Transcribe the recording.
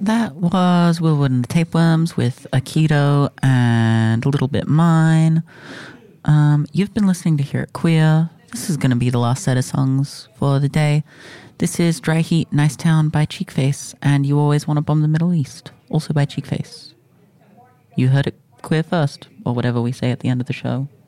That was Willwood and the Tapeworms with Aikido and a little bit Mine. You've been listening to Hear It Queer. This is going to be the last set of songs for the day. This is Dry Heat, Nice Town by Cheekface, and You Always Want to Bomb the Middle East, also by Cheekface. You heard it queer first, or whatever we say at the end of the show.